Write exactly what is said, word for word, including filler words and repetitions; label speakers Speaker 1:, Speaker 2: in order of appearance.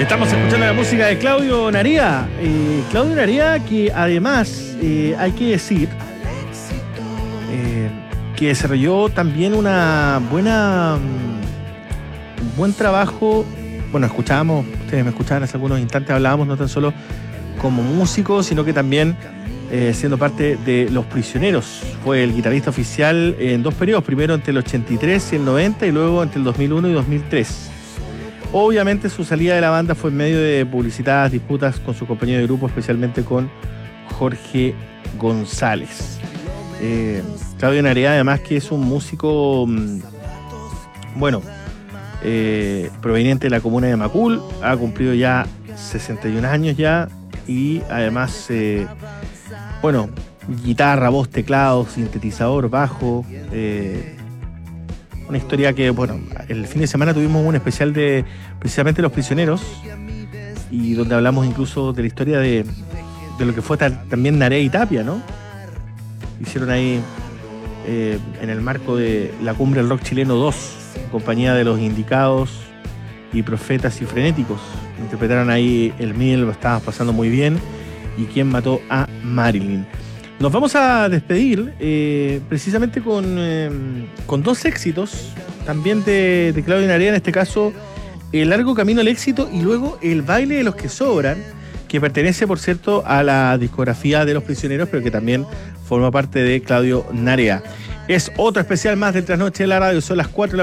Speaker 1: Estamos escuchando la música de Claudio Narea. Eh, Claudio Narea, que además eh, hay que decir eh, que desarrolló también una buena, un buen trabajo. Bueno, escuchábamos, ustedes me escuchaban hace algunos instantes, hablábamos no tan solo como músico, sino que también eh, siendo parte de Los Prisioneros. Fue el guitarrista oficial en dos periodos, primero entre el ochenta y tres y el noventa y luego entre el dos mil uno y dos mil tres. Obviamente su salida de la banda fue en medio de publicitadas disputas con su compañero de grupo, especialmente con Jorge González. Eh, Claudio Narea, además, que es un músico, bueno, eh, proveniente de la comuna de Macul, ha cumplido ya sesenta y un años ya, y además, eh, bueno, guitarra, voz, teclado, sintetizador, bajo, eh, una historia que, bueno, el fin de semana tuvimos un especial de precisamente Los Prisioneros, y donde hablamos incluso de la historia de, de lo que fue ta- también Narea y Tapia, ¿no? Hicieron ahí, eh, en el marco de la Cumbre del Rock Chileno dos, en compañía de Los Indicados y Profetas y Frenéticos. Interpretaron ahí El Mil, lo estábamos pasando muy bien, y Quién mató a Marilyn. Nos vamos a despedir eh, precisamente con, eh, con dos éxitos también de, de Claudio Narea, en este caso El Largo Camino al Éxito y luego El Baile de los que Sobran, que pertenece, por cierto, a la discografía de Los Prisioneros, pero que también forma parte de Claudio Narea. Es otro especial más del Trasnoche de la Radio, son las cuatro de la